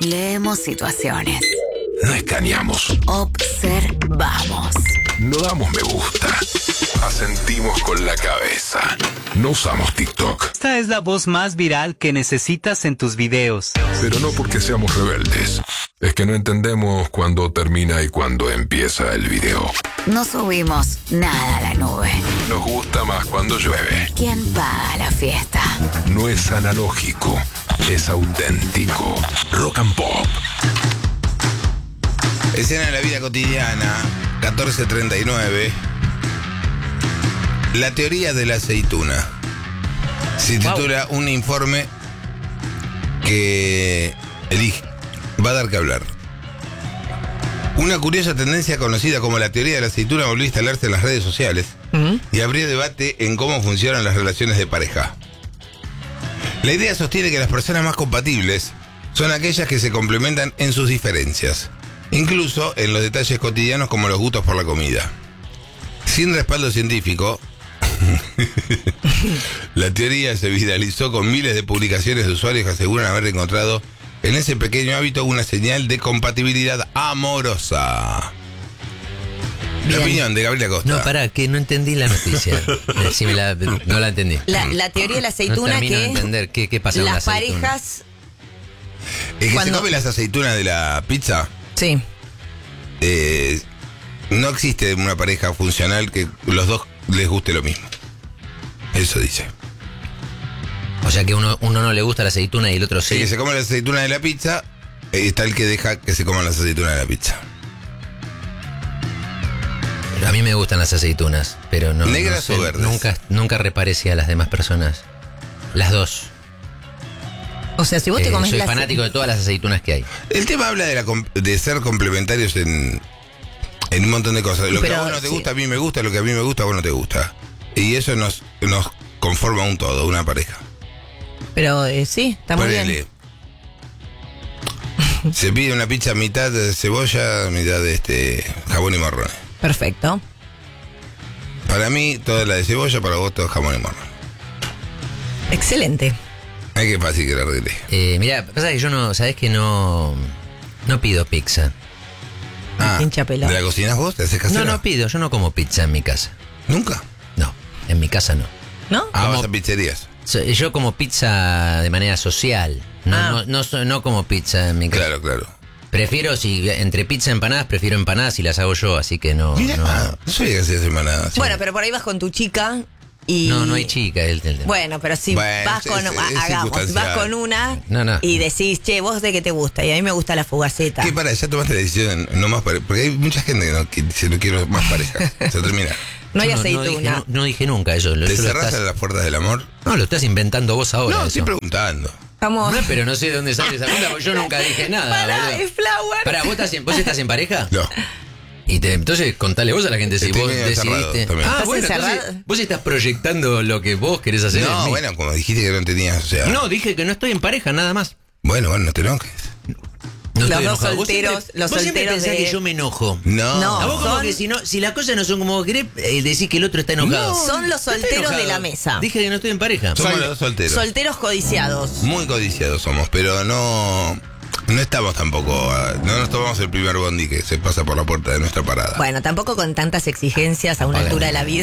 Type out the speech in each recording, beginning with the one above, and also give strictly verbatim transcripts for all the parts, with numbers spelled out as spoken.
Leemos situaciones. No escaneamos. Observamos. No damos me gusta. Asentimos con la cabeza. No usamos TikTok. Esta es la voz más viral que necesitas en tus videos. Pero no porque seamos rebeldes. Es que no entendemos cuándo termina y cuándo empieza el video. No subimos nada a la nube. Nos gusta más cuando llueve. ¿Quién paga la fiesta? No es analógico, es auténtico. Rock and Pop. Escena de la vida cotidiana, catorce treinta y nueve. La teoría de la aceituna. Se titula wow. Un informe que elige, va a dar que hablar. Una curiosa tendencia conocida como la teoría de la aceituna volvió a instalarse en las redes sociales uh-huh. y abrió debate en cómo funcionan las relaciones de pareja. La idea sostiene que las personas más compatibles son aquellas que se complementan en sus diferencias, incluso en los detalles cotidianos como los gustos por la comida. Sin respaldo científico, la teoría se viralizó con miles de publicaciones de usuarios que aseguran haber encontrado en ese pequeño hábito una señal de compatibilidad amorosa. Bien. La opinión de Gabriela Costa. No, pará, que no entendí la noticia. Decime la, no la entendí. La, la teoría de la aceituna no que de entender qué, qué pasa las con la aceituna. Parejas. Es que cuando... se come las aceitunas de la pizza. Sí. Eh, no existe una pareja funcional que los dos les guste lo mismo. Eso dice. O sea que uno, uno no le gusta la aceituna y el otro sí. El que se come las aceitunas de la pizza, está el que deja que se coman las aceitunas de la pizza. A mí me gustan las aceitunas, pero no. ¿Negras no sé, o verdes? Nunca, nunca reparé si a las demás personas. Las dos. O sea, si vos eh, te comes soy las... fanático de todas las aceitunas que hay. El tema habla de, la, de ser complementarios en, en un montón de cosas. Lo pero, que a vos no te sí. gusta, a mí me gusta. Lo que a mí me gusta, a vos no te gusta. Y eso nos, nos conforma un todo, una pareja. Pero eh, sí, está muy Ponele. bien. Se pide una pizza mitad de cebolla, mitad de este jamón y morrones. Perfecto. Para mí, toda la de cebolla, para vos, todo jamón y morrones. Excelente. Ay, qué fácil que la arreglé. Eh, mirá, pasa que yo no, sabés que no, no pido pizza. Ah, ¿de la cocinas vos? ¿Te haces casera? No, no pido, yo no como pizza en mi casa. ¿Nunca? No, en mi casa no. ¿No? Ah, como, vas a pizzerías. Yo como pizza de manera social. No, ah. no, no, no, no como pizza en mi casa. Claro, claro. Prefiero, si entre pizza y empanadas, prefiero empanadas y las hago yo, así que no. Mirá, no, no soy que hacías empanadas. Bueno, pero por ahí vas con tu chica y... No, no hay chica. El, el, el. Bueno, pero si bueno, vas con... Es, es hagamos, vas con una no, no. y decís, che, vos de qué te gusta, y a mí me gusta la fugaceta. ¿Qué para? Ya tomaste la decisión, no más pareja. Porque hay mucha gente que, no, que dice, no quiero más parejas. Se termina. No hay no, aceituna. No dije, no, no dije nunca eso. ¿Te eso cerrás estás... a las puertas del amor? No, lo estás inventando vos ahora. No, eso. estoy preguntando. Vamos. No, pero no sé de dónde sale esa pregunta, porque yo nunca dije nada. Pará, es Flower. Pará, ¿vos estás, en, ¿vos estás en pareja? No. Y te, entonces contale vos a la gente si Estoy vos decidiste. Ah, bueno, entonces, vos estás proyectando lo que vos querés hacer. No, bueno, como dijiste que no tenías, o sea. No, dije que no estoy en pareja, nada más. Bueno, bueno, no te enojes. No los estoy dos enojado. solteros, vos siempre, los vos solteros siempre pensás de... que yo me enojo. No. no a vos como son... que si no, si las cosas no son como querés, eh, decís que el otro está enojado. No, son los solteros de la mesa. Dije que no estoy en pareja. Somos Sol... los dos solteros. Solteros codiciados. Muy codiciados somos, pero no... No estamos tampoco, no nos tomamos el primer bondi que se pasa por la puerta de nuestra parada. Bueno, tampoco con tantas exigencias a una altura de la vida.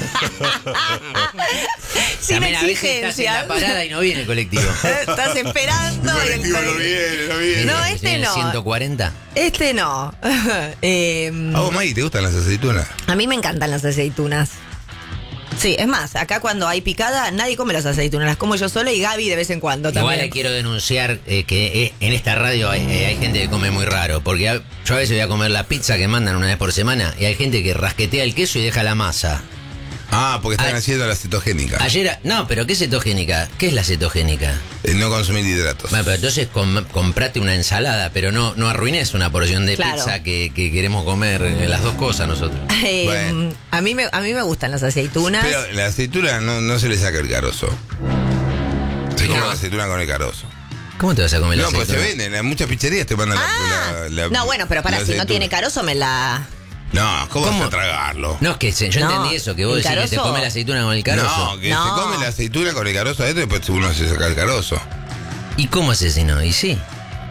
Sin También exigencias. Estás en la parada y no viene el colectivo. Estás esperando. El colectivo no viene, no viene. No, este no. ciento cuarenta. Este no. eh, ¿A vos, Maggie, te gustan las aceitunas? A mí me encantan las aceitunas. Sí, es más, acá cuando hay picada, nadie come las aceitunas, las como yo sola y Gaby de vez en cuando también. Igual le quiero denunciar eh, que eh, en esta radio hay, eh, hay gente que come muy raro, porque a, yo a veces voy a comer la pizza que mandan una vez por semana y hay gente que rasquetea el queso y deja la masa. Ah, porque están A, haciendo la cetogénica. Ayer, no, pero ¿qué cetogénica? ¿Qué es la cetogénica? El no consumir hidratos. Bueno, pero entonces com, comprate una ensalada, pero no, no arruines una porción de claro. pizza que, que queremos comer eh, las dos cosas nosotros. Eh, bueno. a, mí me, a mí me gustan las aceitunas. Pero la aceituna no, no se le saca el carozo. Se come la aceituna con el carozo. ¿Cómo te vas a comer la no, aceituna? No, pues se venden, en muchas pizzerías te mandan ah, la, la, la... No, bueno, pero para si no tiene carozo me la... No, ¿cómo, ¿Cómo? vas a tragarlo? No, es que se, yo no, entendí eso, que vos decís que te comes la aceituna con el carozo. No, que no. se come la aceituna con el carozo adentro y después uno se saca el carozo. ¿Y cómo haces si no? Y sí.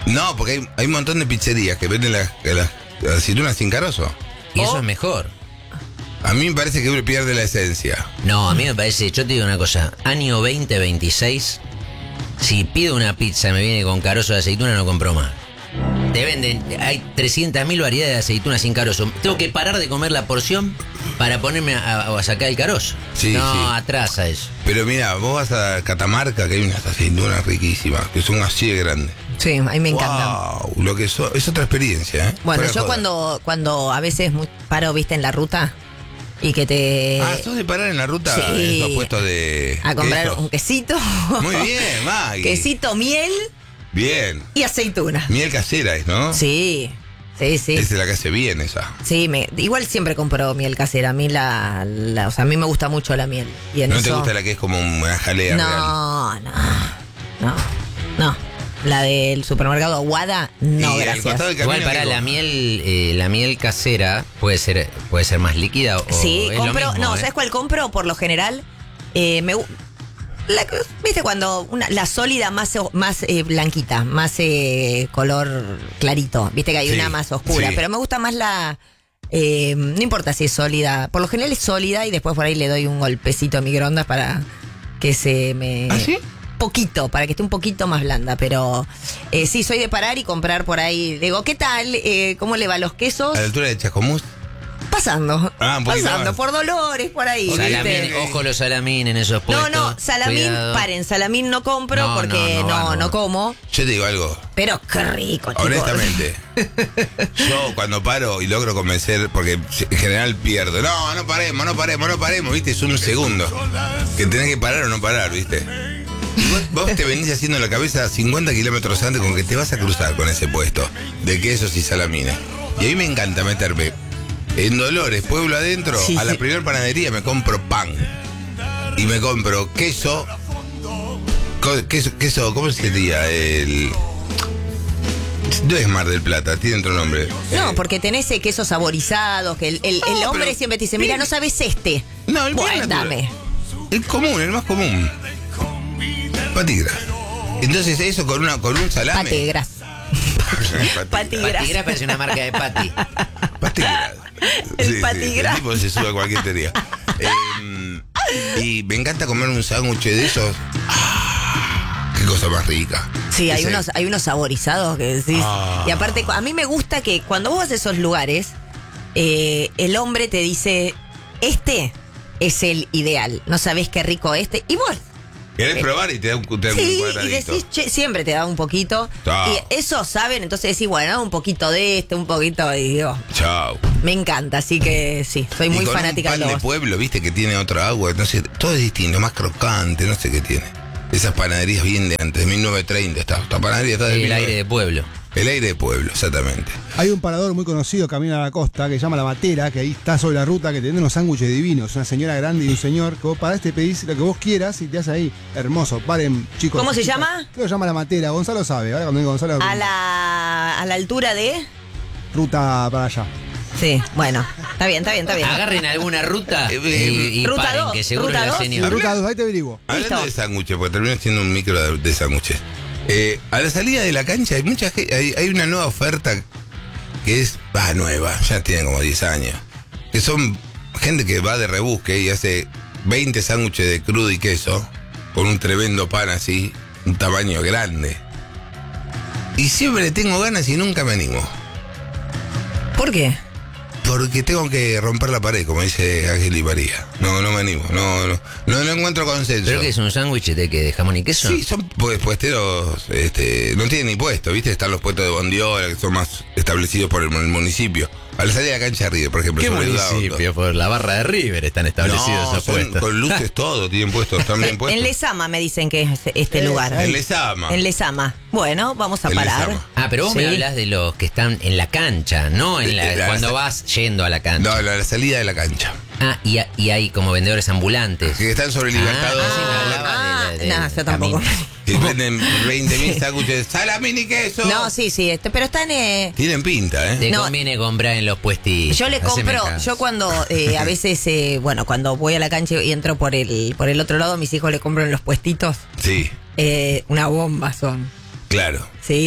No, porque hay, hay un montón de pizzerías que venden las la, la aceitunas sin carozo. Y eso Oh. es mejor. A mí me parece que pierde la esencia. No, a mí me parece, yo te digo una cosa, año veinte veintiséis, si pido una pizza y me viene con carozo de aceituna, no compro más. Te venden, hay trescientas mil variedades de aceitunas sin carozo. Tengo que parar de comer la porción para ponerme a, a sacar el carozo. Sí, no, sí. atrasa eso. Pero mira, vos vas a Catamarca, que hay unas aceitunas riquísimas, que son así de grandes. Sí, a mí me encantan. Wow, lo que so- es otra experiencia, ¿eh? Bueno, Fuera yo joda. cuando, cuando a veces mu- paro, viste, en la ruta y que te... Ah, ¿sos de parar en la ruta Sí. en esos puestos de a comprar queso? un quesito. Muy bien, Maggie. Quesito, miel Bien. y aceituna. Miel casera es, ¿no? Sí, sí, sí. Esa es la que hace bien esa. Sí, me, igual siempre compro miel casera. A mí la, la- o sea, a mí me gusta mucho la miel. Y en ¿No eso, te gusta la que es como una jalea real? No, no, no, no. La del supermercado Aguada, no, Y al gracias. costado del Igual camino para que la co- miel, eh, la miel casera puede ser, puede ser más líquida o Sí, es lo compro, mismo, no, ¿eh? ¿sabes cuál compro? Por lo general, eh, me gu- la- ¿viste cuando una, la sólida más, o- más eh, blanquita, más eh, color clarito? ¿Viste que hay Sí, una más oscura? sí. Pero me gusta más la... eh, no importa si es sólida, por lo general es sólida y después por ahí le doy un golpecito a microondas para que se me... ¿Ah, sí? Poquito, para que esté un poquito más blanda, pero eh, sí, soy de parar y comprar por ahí. Digo, ¿qué tal? Eh, ¿Cómo le va a los quesos? A la altura de Chascomús. Pasando, Ah, un poquito pasando, más. por Dolores, por ahí. Salamín, ¿viste? ojo los salamín en esos No, puestos. no, salamín, cuidado. paren, salamín no compro No, porque no, no, no no, va, no va. como, Yo te digo algo. pero qué rico, chicos. Honestamente, yo cuando paro y logro convencer, porque en general pierdo. No, no paremos, no paremos, no paremos, viste, es un segundo. Que tenés que parar o no parar, viste. Y vos, vos te venís haciendo la cabeza cincuenta kilómetros antes con que te vas a cruzar con ese puesto de quesos y salamines. Y a mí me encanta meterme en Dolores, pueblo adentro, Sí, a la sí. primera panadería me compro pan. Y me compro queso. co- Queso, queso ¿cómo se diría? El... No es Mar del Plata, tiene otro nombre. No, Eh, porque tenés eh, quesos saborizados, que el, el- el No, hombre pero- siempre te dice, mira, no sabes este. No, el bien Bueno, natural. dame. El común, el más común. Patigras. Entonces eso con una con un salame. Pategras. Patigras. Patigras. Patigras parece una marca de pati. Patigras. El patigras. El tipo se sube a cualquier teoría. Eh, y me encanta comer un sándwich de esos. Ah, qué cosa más rica. Sí, hay Ese- unos, hay unos saborizados que decís. Ah. Y aparte, a mí me gusta que cuando vos vas a esos lugares, eh, el hombre te dice, este es el ideal. No sabés qué rico este. Y vos, ¿Querés probar? Y te da un, te da un sí, y cuadradito. decís, che, siempre te da un poquito. Ah. Y eso saben, entonces decís, bueno, un poquito de este, un poquito de... Digo, Chao. me encanta, así que sí, soy Y muy con fanática un de pan de los... pueblo, viste, que tiene otra agua, no sé, todo es distinto, más crocante, no sé qué tiene. Esas panaderías bien de antes, de mil novecientos treinta, esta, esta panadería está de El mil novecientos aire de pueblo. El aire de pueblo, exactamente. Hay un parador muy conocido camino a la costa que se llama La Matera, que ahí está sobre la ruta, que tiene unos sándwiches divinos. Una señora grande y un señor que vos parás, te pedís lo que vos quieras y te hace ahí. Hermoso. Paren, chicos. ¿Cómo se chicas. llama? Creo que se llama La Matera. Gonzalo sabe. Ahora cuando digo Gonzalo, A la, a la altura de... ruta para allá. Sí, bueno, está bien, está bien, está bien. Agarren alguna ruta Eh, y, y Ruta paren, dos, que seguro ruta la dos. Sí, señora. ruta dos, ahí te averiguo. Hablando Listo. de sándwiches, porque termino siendo un micro de, de sándwiches. Eh, a la salida de la cancha hay mucha ge- hay, hay una nueva oferta que es, va, nueva, ya tiene como diez años. Que son gente que va de rebusque y hace veinte sándwiches de crudo y queso con un tremendo pan así, un tamaño grande. Y siempre tengo ganas y nunca me animo. ¿Por qué? Porque tengo que romper la pared, como dice Ángel y María. No, no me animo, no, no, no, no encuentro consenso. ¿Pero que es un sándwich de, que de jamón y queso? Sí, son pues, puesteros, este, no tienen ni puesto, ¿viste? Están los puestos de Bondiola, que son más establecidos por el, el municipio. A la salida de la cancha de River, por ejemplo. ¿Qué sobre municipio? Por la barra de River están establecidos No, esos son puestos. con luces todo, tienen puestos, están bien puestos. En Lesama me dicen que es este lugar. En Lesama. En Lesama. Bueno, vamos a En parar. Lesama. Ah, pero vos Sí. me hablas de los que están en la cancha, no en la, De- de la- cuando vas yendo a la cancha. No, la, la salida de la cancha. Ah, y, ha- y hay como vendedores ambulantes. Que están sobre Libertador. Ah, sí, me hablaba Ah, de- de- no, del yo tampoco. camino. Y venden veinte mil sándwiches, salamín y queso. No, sí, sí, este, pero están... eh, Tienen pinta, ¿eh? Te No. conviene comprar en los puestitos. yo le Haceme compro, caso. yo cuando eh, a veces, eh, bueno, cuando voy a la cancha y entro por el por el otro lado, a mis hijos le compro en los puestitos. Sí, eh, una bomba son. claro. Sí,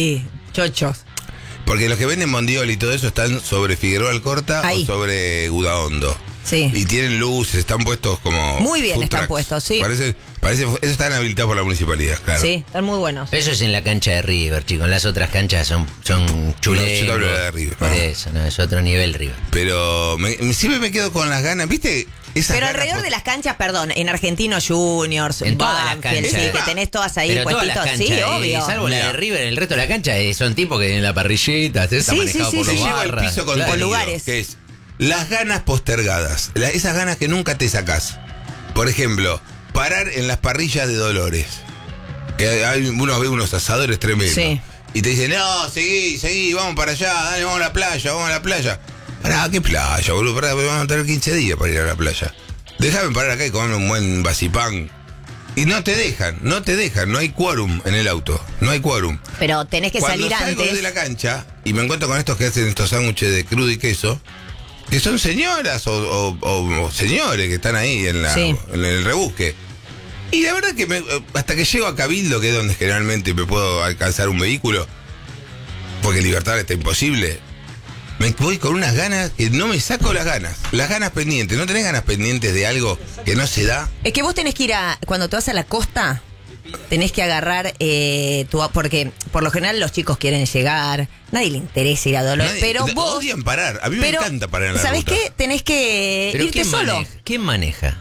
Chochos. Porque los que venden Mondiol y todo eso están sobre Figueroa Alcorta Ahí. o sobre Udaondo. Sí. Y tienen luces, están puestos como. Muy bien food están trucks. puestos, sí. Parece, parece, eso están habilitados por la municipalidad, claro. Sí, están muy buenos. Eso es en la cancha de River, chicos. Las otras canchas son, son chuleros. yo te hablo de la de River, Por no. eso, no, es otro nivel River. Pero me- me- siempre me quedo con las ganas, ¿viste? Esas Pero ganas alrededor por- de las canchas, perdón, en Argentinos Juniors, En todas las Banfield, canchas. sí, que tenés todas ahí Pero todas las puestitos. canchas, Sí, eh, obvio. salvo la de River, el resto de la cancha eh, son tipos que tienen la parrillita, está Sí, manejado sí, por sí, Se los sí. lleva el barras. piso Claro. contenido, lugares. que es las ganas postergadas, la- esas ganas que nunca te sacás. Por ejemplo, parar en las parrillas de Dolores. Que hay, uno ve unos asadores tremendos. Sí. Y te dicen, no, seguí, seguí, vamos para allá, dale, vamos a la playa, vamos a la playa. Pará, ¿qué playa, boludo? Pará, vamos a tener quince días para ir a la playa. Déjame parar acá y comerme un buen vasipán. Y no te dejan, no te dejan, no hay quórum en el auto, no hay quórum. Pero tenés que Cuando salir salgo antes. de la cancha y me encuentro con estos que hacen estos sándwiches de crudo y queso, que son señoras o, o- o- o señores que están ahí en, la, Sí. en el rebusque. Y la verdad que me- hasta que llego a Cabildo, que es donde generalmente me puedo alcanzar un vehículo, porque Libertad está imposible, me voy con unas ganas que no me saco las ganas. Las ganas pendientes. ¿No tenés ganas pendientes de algo que no se da? Es que vos tenés que ir a. Cuando te vas a la costa, tenés que agarrar. Eh, tu, porque por lo general los chicos quieren llegar. Nadie le interesa ir a Dolores. Nadie- Pero de- vos. odian parar. A mí pero, me encanta parar en la ¿sabés ruta. qué? Tenés que Pero irte ¿quién solo. maneja? ¿Quién maneja?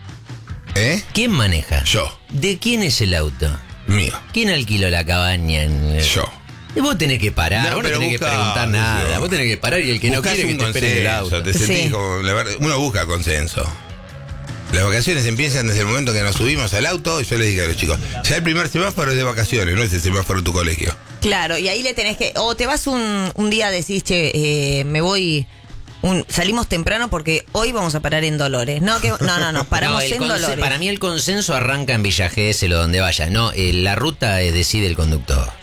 ¿Eh? ¿Quién maneja? Yo. ¿De quién es el auto? Mío. ¿Quién alquiló la cabaña? En... Yo. Y vos tenés que parar, No, vos no pero tenés busca- que preguntar nada. Vos tenés que parar y el que no Buscás quiere que un te espere en el consenso, auto. te sentís Sí. como, la verdad, uno busca consenso. Las vacaciones empiezan desde el momento que nos subimos al auto y yo les dije a los chicos, ya el primer semáforo es de vacaciones, no es el semáforo de tu colegio. Claro, y ahí le tenés que. O te vas un, un día, decís, che, eh, me voy. Un, salimos temprano porque hoy vamos a parar en Dolores. No, que, no, no, no, paramos No, el en conse- Dolores. Para mí el consenso arranca en Villa Gesell o donde vaya. No, eh, la ruta eh, decide el conductor.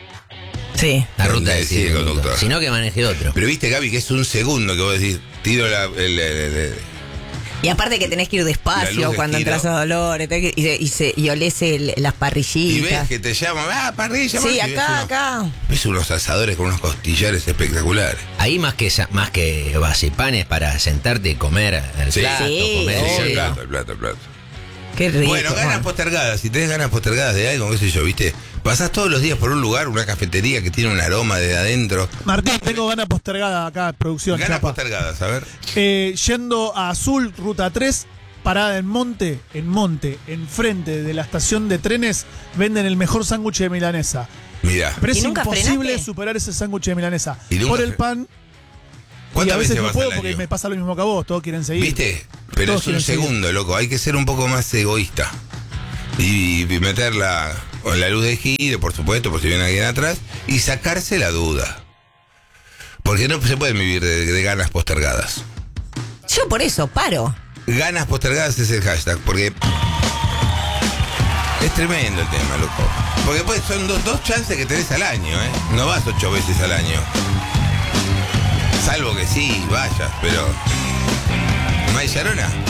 Sí. La ruta Decide decide el el conductor. conductor. Si no, que maneje otro. Pero viste, Gaby, que es un segundo que vos decís, tiro la, el- el- el- Y aparte que tenés que ir La despacio luz de cuando giro. entras a Dolores tenés que- y, se- y, se- y olés el- las y ves parrillitas. que te llaman, ah, parrilla, Sí, parrilla", y ves acá, unos- acá. Ves unos asadores con unos costillares espectaculares. Ahí más que esa- más que vacipanes para sentarte y comer el Sí. plato, Sí, comer obvio. Sí, el el- plato, el plato, el plato. Qué rico. Bueno, ganas Bueno. postergadas. Si tenés ganas postergadas de algo, qué sé yo, ¿viste? Pasás todos los días por un lugar, una cafetería que tiene un aroma de adentro. Martín, tengo ganas postergada acá, producción. Ganas chapa. postergadas, a ver. Eh, yendo a Azul, ruta tres, parada en Monte, en Monte, enfrente de la estación de trenes, venden el mejor sándwich de milanesa. Mira, Pero ¿Y es nunca imposible frenaste? superar ese sándwich de milanesa. ¿Y nunca Por el fre- pan, y ¿cuántas a veces veces no vas puedo al porque año? me pasa lo mismo que a vos, todos quieren seguir. ¿Viste? Pero Todos es un quieren seguir. segundo, loco. Hay que ser un poco más egoísta. Y, y meterla con la luz de giro, por supuesto, por si viene alguien atrás, y sacarse la duda. Porque no se pueden vivir de, de ganas postergadas. Yo por eso paro. Ganas postergadas es el hashtag, porque es tremendo el tema, loco. Porque pues son dos, dos chances que tenés al año, ¿eh? No vas ocho veces al año. Salvo que sí, vayas, pero... ¿No hay Sharona?